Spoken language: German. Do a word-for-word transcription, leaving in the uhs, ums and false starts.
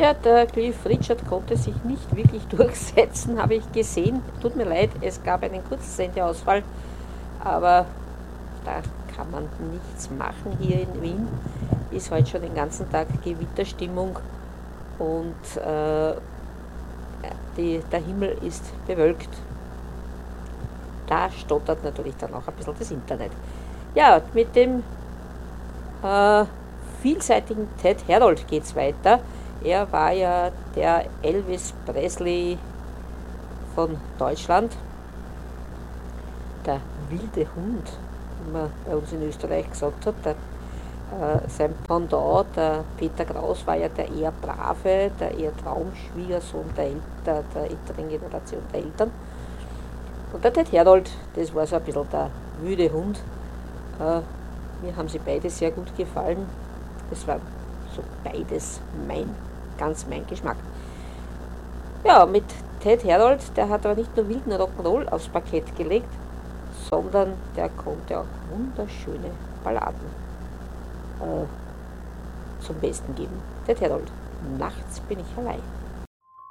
Ja, der Cliff Richard konnte sich nicht wirklich durchsetzen, habe ich gesehen. Tut mir leid, es gab einen Kurzsendeausfall, aber da kann man nichts machen hier in Wien. Ist heute schon den ganzen Tag Gewitterstimmung und äh, die, der Himmel ist bewölkt. Da stottert natürlich dann auch ein bisschen das Internet. Ja, mit dem äh, vielseitigen Ted Herold geht es weiter. Er war ja der Elvis Presley von Deutschland, der wilde Hund, wie man bei uns in Österreich gesagt hat. Der, äh, sein Pendant, der Peter Kraus, war ja der eher brave, der eher Traumschwiegersohn der, El der, der älteren Generation der Eltern. Und der Ted Herold, das war so ein bisschen der wilde Hund. Äh, mir haben sie beide sehr gut gefallen. Es war so beides mein, ganz mein Geschmack. Ja, mit Ted Herold, der hat aber nicht nur wilden Rock'n'Roll aufs Parkett gelegt, sondern der konnte auch wunderschöne Balladen äh, zum Besten geben. Ted Herold, nachts bin ich allein.